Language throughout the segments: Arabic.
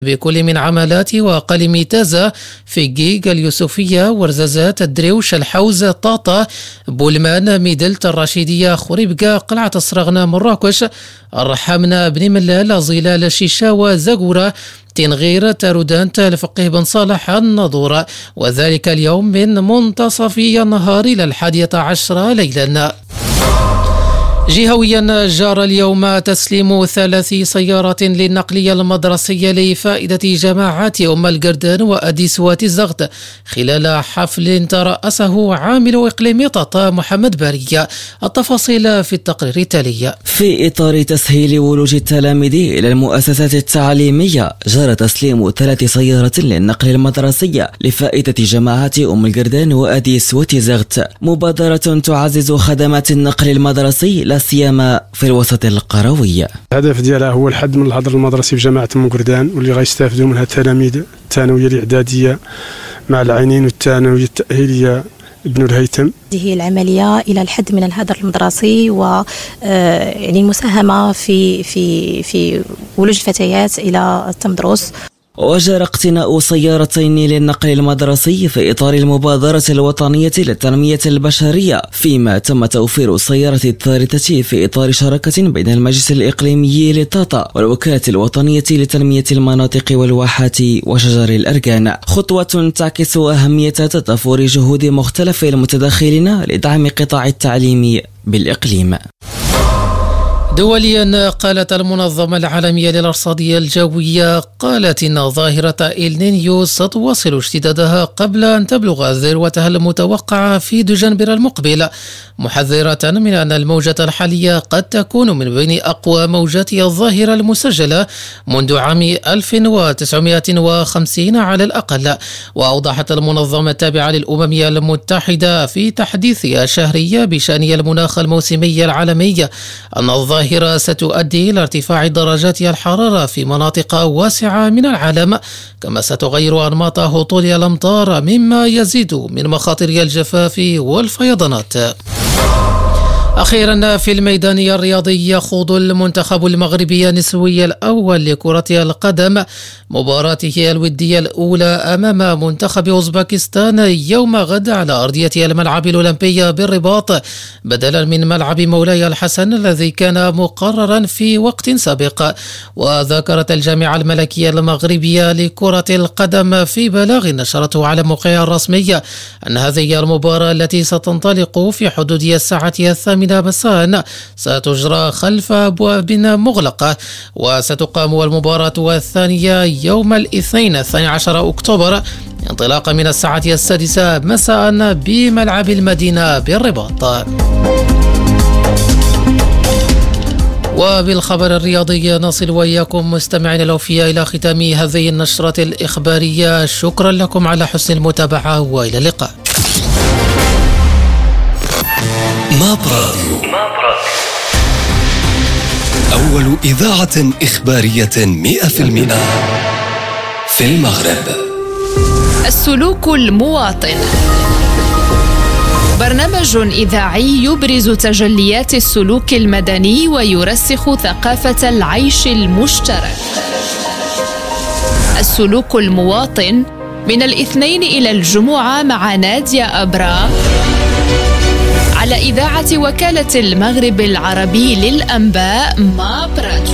بكل من عمالات وقلم تازة في جيج اليوسفية ورزازات الدريوش الحوز طاطا بولمان ميدلت الرشيدية خريبقة قلعة الصرغنة مراكش الرحمنة بن ملال ظلال شيشاوة زغورة تنغير تارودانت الفقيه بن صالح النضور، وذلك اليوم من منتصف النهار إلى 11 ليلا. جهويا جار اليوم تسليم 3 سيارات للنقلية المدرسية لفائدة جماعات أم القردان وأديسوات الزغط خلال حفل ترأسه عامل إقليم طاطا محمد بارية. التفاصيل في التقرير التالي. في إطار تسهيل ولوج التلاميذ إلى المؤسسات التعليمية جرى تسليم 3 سيارات للنقل المدرسي لفائدة جماعات أم القردان وأديسوات الزغط، مبادرة تعزز خدمات النقل المدرسي لا سيما في الوسط القروي. الهدف ديالها هو الحد من الحظر المدرسي في جماعة أم القردان، واللي غيستافدوا منها التلاميذ الثانوية الإعدادية مع العينين والثانوية التأهيلية ابن الهيثم. هذه العملية إلى الحد من الهدر المدرسي و يعني المساهمة في ولوج الفتيات إلى التمدرس. وجرى اقتناء سيارتين للنقل المدرسي في إطار المبادرة الوطنية للتنمية البشرية، فيما تم توفير السيارة الثالثة في إطار شراكة بين المجلس الإقليمي لطاطا والوكالة الوطنية لتنمية المناطق والواحات وشجر الأركان، خطوة تعكس أهمية تضافر جهود مختلف المتداخلين لدعم قطاع التعليم بالإقليم. دوليا، قالت المنظمة العالمية للأرصاد الجوية قالت إن ظاهرة إل-نينيو ستواصل اشتدادها قبل أن تبلغ ذروتها المتوقعة في دجنبر المقبل، محذرة من أن الموجة الحالية قد تكون من بين أقوى موجات الظاهرة المسجلة منذ عام 1950 على الأقل. وأوضحت المنظمة التابعة للأمم المتحدة في تحديثها الشهري بشأن المناخ الموسمي العالمي أن الظاهرة ستؤدي إلى ارتفاع درجات الحرارة في مناطق واسعة من العالم، كما ستغير أنماط هطول الأمطار مما يزيد من مخاطر الجفاف والفيضانات. أخيرا، في الميدان الرياضي يخوض المنتخب المغربي النسوي الأول لكرة القدم مباراته الودية الأولى أمام منتخب أوزبكستان يوم غد على أرضية الملعب الأولمبي بالرباط، بدلا من ملعب مولاي الحسن الذي كان مقررا في وقت سابق. وذكرت الجامعة الملكية المغربية لكرة القدم في بلاغ نشرته على موقعها الرسمي أن هذه المباراة التي ستنطلق في حدود الساعة 8 مساء ستجرى خلف أبواب مغلقة، وستقام المباراة الثانية يوم الاثنين 12 أكتوبر انطلاقا من الساعة 6 مساء بملعب المدينة بالرباط. وبالخبر الرياضي نصل وإياكم مستمعين الأوفياء إلى ختام هذه النشرة الإخبارية. شكرا لكم على حسن المتابعة وإلى اللقاء. ماب راديو، أول إذاعة إخبارية 100% في المغرب. السلوك المواطن، برنامج إذاعي يبرز تجليات السلوك المدني ويرسخ ثقافة العيش المشترك. السلوك المواطن من الاثنين إلى الجمعة مع نادية أبرا على إذاعة وكالة المغرب العربي للأنباء ماب راديو.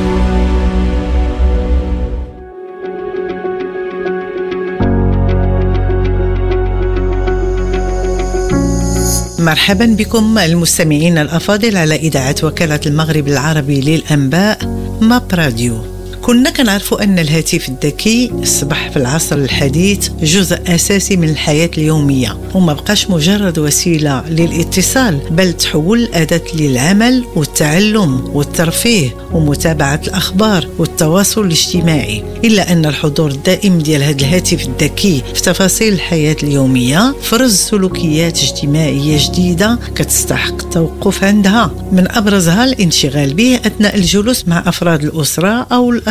مرحبا بكم المستمعين الأفاضل على إذاعة وكالة المغرب العربي للأنباء ماب راديو. كنا كنعرفوا أن الهاتف الذكي أصبح في العصر الحديث جزء أساسي من الحياة اليومية، وما بقاش مجرد وسيلة للاتصال، بل تحول أداة للعمل والتعلم والترفيه ومتابعة الأخبار والتواصل الاجتماعي. إلا أن الحضور الدائم ديال هذا الهاتف الذكي في تفاصيل الحياة اليومية فرز سلوكيات اجتماعية جديدة كتستحق التوقف عندها، من أبرزها الانشغال به أثناء الجلوس مع أفراد الأسرة أو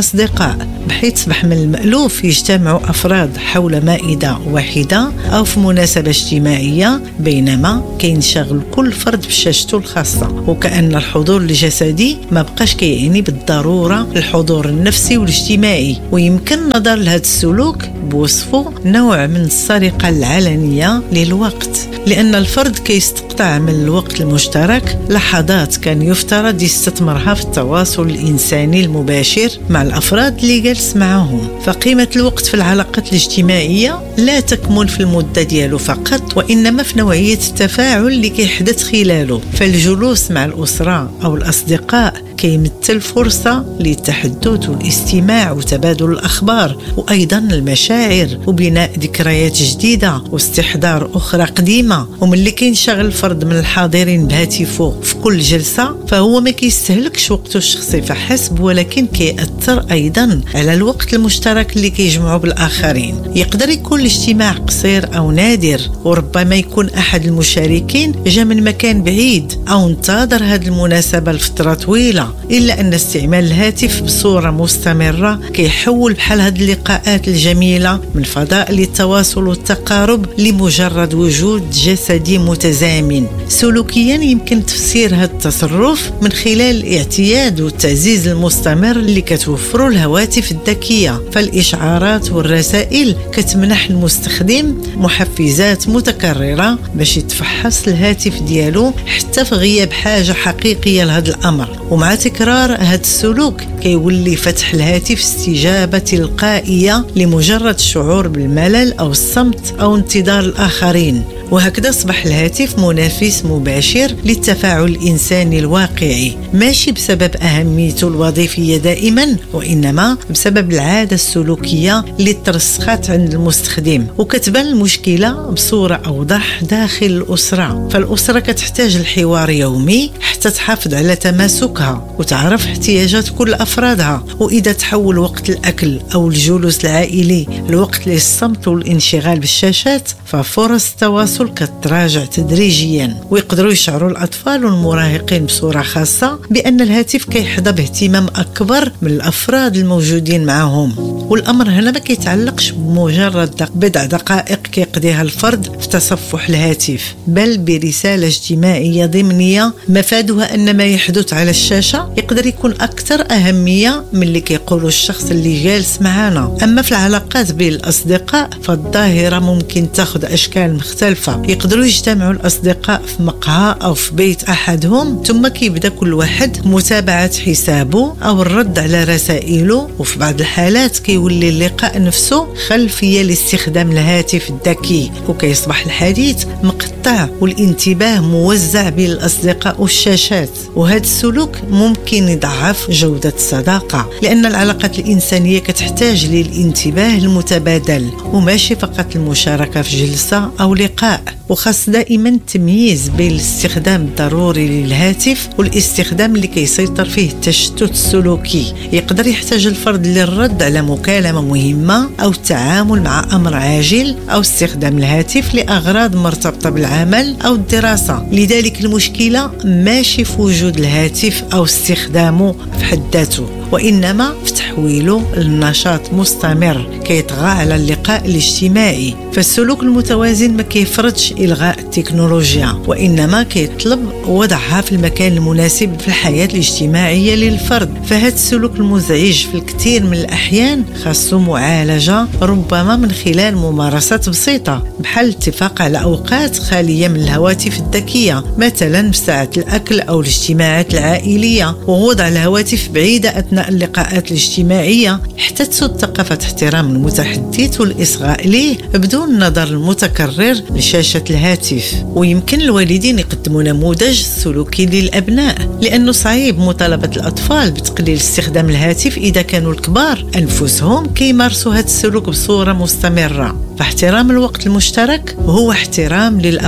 الأصدقاء، بحيث صبح من المألوف يجتمعوا أفراد حول مائدة واحدة أو في مناسبة اجتماعية، بينما كينشغل كل فرد بشاشته الخاصة، وكأن الحضور الجسدي ما بقاش كيعني بالضرورة الحضور النفسي والاجتماعي. ويمكن نظر لهذا السلوك بوصفه نوع من السرقة العلنية للوقت، لأن الفرد كيستقطع من الوقت المشترك لحظات كان يفترض يستثمرها في التواصل الإنساني المباشر مع الأفراد اللي جالس معهم. فقيمة الوقت في العلاقات الاجتماعية لا تكمن في المدة ديالو فقط، وإنما في نوعية التفاعل اللي كيحدث خلاله. فالجلوس مع الأسرة أو الأصدقاء كيمثل فرصة للتحدث والاستماع وتبادل الأخبار وأيضا المشاعر وبناء ذكريات جديدة واستحضار أخرى قديمة. ومن اللي كينشغل الفرد من الحاضرين بهاتفه في كل جلسة، فهو ما كيستهلكش وقته الشخصي فحسب، ولكن كيأثر أيضا على الوقت المشترك اللي كيجمعه بالآخرين. يقدر يكون الاجتماع قصير أو نادر، وربما يكون أحد المشاركين جاء من مكان بعيد أو انتظر هذه المناسبة لفترة طويلة، إلا أن استعمال الهاتف بصورة مستمرة كيحول بحال هذه اللقاءات الجميلة من فضاء للتواصل والتقارب لمجرد وجود جسدي متزامن. سلوكيا يمكن تفسير هذا التصرف من خلال الاعتياد والتعزيز المستمر اللي كتوفره الهواتف الذكية. فالإشعارات والرسائل كتمنح المستخدم محفزات متكررة باش يتفحص الهاتف ديالو حتى في غياب حاجة حقيقية لهذا الأمر. ومع تكرار هذا السلوك كيولي فتح الهاتف استجابة تلقائية لمجرد الشعور بالملل أو الصمت أو انتظار الآخرين. وهكذا أصبح الهاتف منافس مباشر للتفاعل الإنساني الواقعي، ماشي بسبب أهميته الوظيفية دائما، وإنما بسبب العادة السلوكية اللي ترسخت عند المستخدم. وكتبان المشكلة بصورة أوضح داخل الأسرة. فالأسرة كتحتاج الحوار يومي حتى تحافظ على تماسكها وتعرف احتياجات كل أفرادها. وإذا تحول وقت الأكل أو الجلوس العائلي لوقت للصمت والانشغال بالشاشات، ففرص التواصل كتراجع تدريجيا. ويقدروا يشعروا الأطفال والمراهقين بصورة خاصة بأن الهاتف كيحظى باهتمام أكبر من الأفراد الموجودين معهم. والأمر هنا ما كيتعلقش بمجرد بضع دقائق كيقضيها الفرد في تصفح الهاتف، بل برسالة اجتماعية ضمنية مفادها أن ما يحدث على الشاشة يقدر يكون أكثر أهمية من اللي كيقوله الشخص اللي جالس معنا. أما في العلاقات بين الأصدقاء فالظاهرة ممكن تأخذ أشكال مختلفة. يقدروا يجتمعوا الأصدقاء في مقهى أو في بيت أحدهم، ثم كيبدأ كل واحد متابعة حسابه أو الرد على رسائله، وفي بعض الحالات كيولي اللقاء نفسه خلفية لاستخدام الهاتف الذكي، وكيصبح الحديث مقطع والانتباه موزع بين الأصدقاء والشاشات. وهذا السلوك ممكن يضعف جودة الصداقة، لأن العلاقات الإنسانية كتحتاج للانتباه المتبادل وماشي فقط المشاركة في جلسة أو لقاء. وخاص دائما تمييز بين الاستخدام الضروري للهاتف والاستخدام اللي كيسيطر فيه التشتت السلوكي. يقدر يحتاج الفرد للرد على مكالمة مهمة أو التعامل مع أمر عاجل أو استخدام الهاتف لأغراض مرتبطة بالعمل أو الدراسة. لذلك المشكلة ماشي في وجود الهاتف أو استخدامه في حد ذاته، وإنما في تحويله لنشاط مستمر كيطغى على اللقاء الاجتماعي. فالسلوك المتوازن ما كيفرضش إلغاء التكنولوجيا، وإنما كيطلب وضعها في المكان المناسب في الحياة الاجتماعية للفرد. فهذا السلوك المزعج في الكثير من الأحيان خاصه معالجة، ربما من خلال ممارسات بسيطة بحال الاتفاق على أوقات خالية من الهواتف الذكية، مثلا بساعة الأكل أو الاجتماعات العائلية، ووضع الهواتف بعيدة أثناء اللقاءات الاجتماعية حتى تسود ثقافة احترام المتحدث والإصغاء ليه بدون النظر المتكرر لشاشة الهاتف. ويمكن الوالدين يقدموا نموذج سلوكي للأبناء، لأنه صعيب مطالبة الأطفال بتقليل استخدام الهاتف إذا كانوا الكبار أنفسهم كيمارسوا هذا السلوك بصورة مستمرة. فاحترام الوقت المشترك هو احترام للأفراد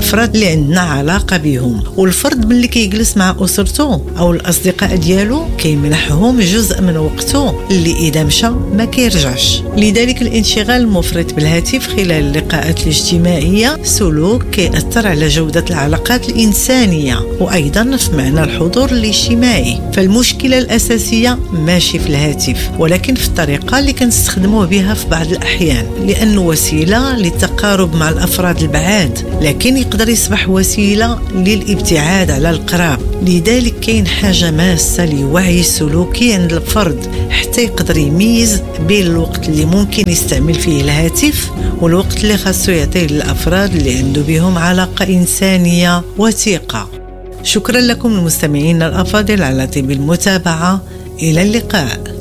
الأفراد اللي عندنا علاقة بهم. والفرد ملي كيجلس مع أسرته أو الأصدقاء ديالو كيمنحهم جزء من وقته اللي إذا مشى ما كيرجعش. لذلك الانشغال المفرط بالهاتف خلال اللقاءات الاجتماعية سلوك كيأثر على جودة العلاقات الإنسانية وأيضا في معنى الحضور الاجتماعي. فالمشكلة الأساسية ماشي في الهاتف ولكن في الطريقة اللي كنستخدموه بها في بعض الأحيان، لأنه وسيلة للتقارب مع الأفراد البعاد لكن يقدر يصبح وسيلة للابتعاد على القراب. لذلك كاين حاجة ماسة لوعي السلوكي عند الفرد حتى يقدر يميز بين الوقت اللي ممكن يستعمل فيه الهاتف والوقت اللي خاصو يعطيه للأفراد اللي عنده بهم علاقة إنسانية وثيقة. شكرا لكم المستمعين الأفاضل على طيب المتابعة. إلى اللقاء.